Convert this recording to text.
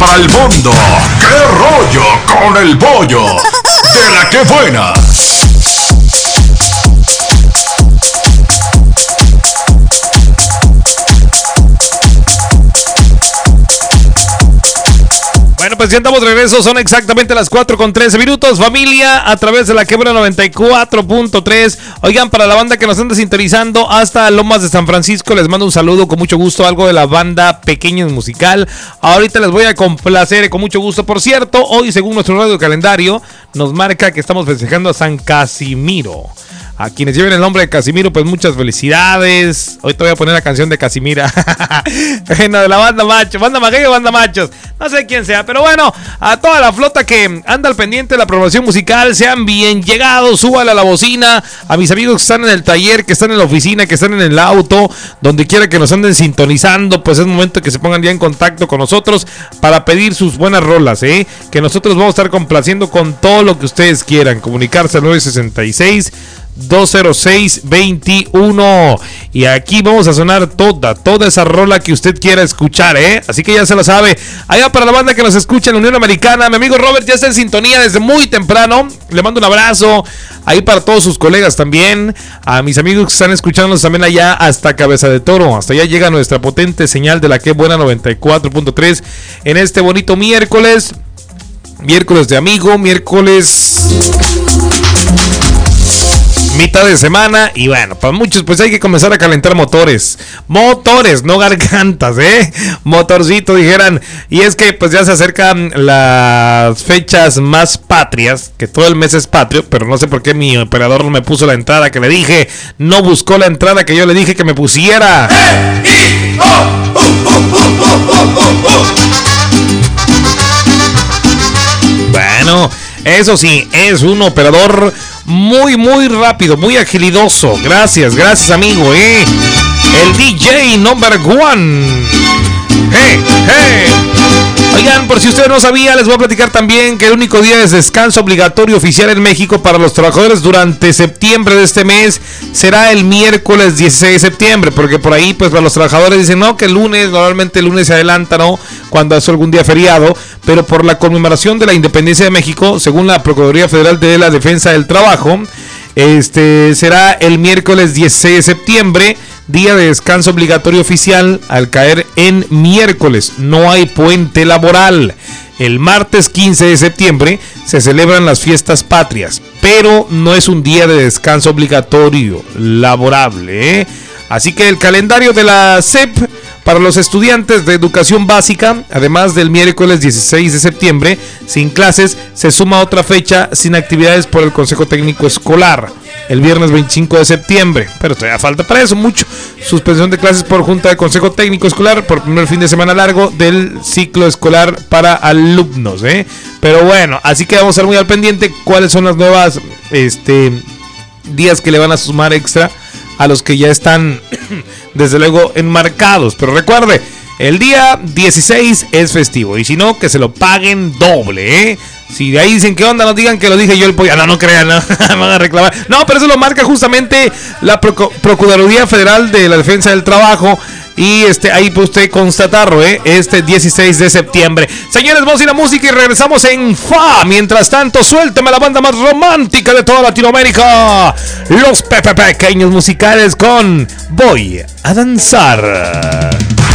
para el mundo. ¡Qué rollo con el bollo! ¡De la que buena! Bueno, pues ya estamos de regreso, son exactamente las 4:13 familia, a través de la Quebra 94.3. Oigan, para la banda que nos anda sintonizando hasta Lomas de San Francisco, les mando un saludo con mucho gusto, algo de la banda Pequeños Musical. Ahorita les voy a complacer con mucho gusto. Por cierto, hoy según nuestro radio calendario, nos marca que estamos festejando a San Casimiro. A quienes lleven el nombre de Casimiro, pues muchas felicidades. Hoy te voy a poner la canción de Casimira. Bueno, de la banda macho, banda magueyo, banda machos. No sé quién sea, pero bueno, a toda la flota que anda al pendiente de la programación musical, sean bien llegados, súbale a la bocina. A mis amigos que están en el taller, que están en la oficina, que están en el auto, donde quiera que nos anden sintonizando, pues es momento que se pongan ya en contacto con nosotros para pedir sus buenas rolas, que nosotros vamos a estar complaciendo con todo lo que ustedes quieran. Comunicarse al 966-206-21. Y aquí vamos a sonar toda esa rola que usted quiera escuchar, así que ya se lo sabe. Allá para la banda que nos escucha en la Unión Americana, mi amigo Robert ya está en sintonía desde muy temprano. Le mando un abrazo. Ahí para todos sus colegas también. A mis amigos que están escuchándonos también allá hasta Cabeza de Toro. Hasta allá llega nuestra potente señal de la que buena 94.3 en este bonito miércoles. Miércoles de amigo, miércoles mitad de semana. Y bueno, para muchos pues hay que comenzar a calentar motores, no gargantas, motorcito dijeran. Y es que pues ya se acercan las fechas más patrias, que todo el mes es patrio, pero no sé por qué mi operador no me puso la entrada que le dije, no buscó la entrada que yo le dije que me pusiera. Bueno, eso sí, es un operador muy rápido, muy agilidoso. Gracias amigo, el DJ number one. Oigan, por si usted no sabía, les voy a platicar también que el único día de descanso obligatorio oficial en México para los trabajadores durante septiembre de este mes será el miércoles 16 de septiembre, porque por ahí pues para los trabajadores dicen no, que el lunes, normalmente el lunes se adelanta, ¿no? Cuando es algún día feriado, pero por la conmemoración de la independencia de México, según la Procuraduría Federal de la Defensa del Trabajo, será el miércoles 16 de septiembre, día de descanso obligatorio oficial al caer en miércoles. No hay puente laboral. El martes 15 de septiembre se celebran las fiestas patrias, pero no es un día de descanso obligatorio laborable, Así que el calendario de la SEP para los estudiantes de educación básica, además del miércoles 16 de septiembre, sin clases, se suma otra fecha sin actividades por el Consejo Técnico Escolar, el viernes 25 de septiembre. Pero todavía falta para eso mucho. Suspensión de clases por Junta de Consejo Técnico Escolar por primer fin de semana largo del ciclo escolar para alumnos, Pero bueno, así que vamos a estar muy al pendiente cuáles son las nuevas días que le van a sumar extra a los que ya están desde luego enmarcados. Pero recuerde, el día 16 es festivo, y si no, que se lo paguen doble, Si de ahí dicen qué onda, no digan que lo dije yo el pollo. No crean, no, me van a reclamar. No, pero eso lo marca justamente la Procuraduría Federal de la Defensa del Trabajo. Y ahí puede usted constatarlo, 16 de septiembre. Señores, vamos a ir a música y regresamos en FA. Mientras tanto, suélteme la banda más romántica de toda Latinoamérica, los Pequeños Musicales con Voy a Danzar.